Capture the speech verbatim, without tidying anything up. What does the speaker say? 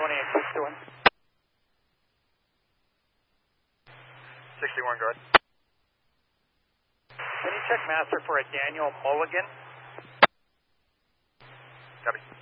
twenty-eight, sixty-one. sixty-one, go ahead. Can you check master for a Daniel Mulligan? Copy.